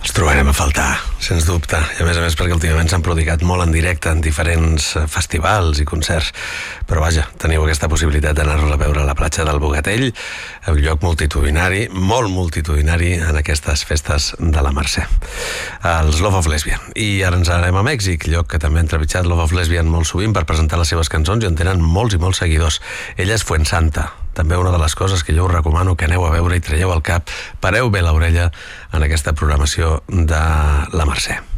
Els trobarem a faltar, sens dubte, i a més perquè últimament s'han prodigat molt en directe en diferents festivals i concerts, però vaja, teniu aquesta possibilitat d'anar-los a veure a la platja del Bogatell, un lloc multitudinari, molt multitudinari en aquestes festes de la Mercè. Els Love of Lesbian. I ara ens anem a Mèxic, lloc que també ha entrevistat Love of Lesbian molt sovint per presentar les seves cançons i on tenen molts i molts seguidors. Ella és Fuensanta. També una de les coses que jo us recomano que aneu a veure i traieu al cap, pareu bé l'orella en aquesta programació de la Mercè.